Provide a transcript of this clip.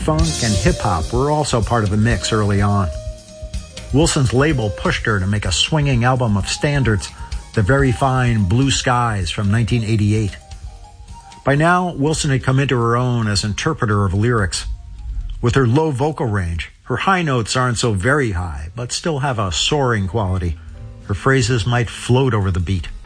funk, and hip-hop were also part of the mix early on. Wilson's label pushed her to make a swinging album of standards, the very fine Blue Skies from 1988. By now, Wilson had come into her own as interpreter of lyrics. With her low vocal range, her high notes aren't so very high, but still have a soaring quality. Her phrases might float over the beat.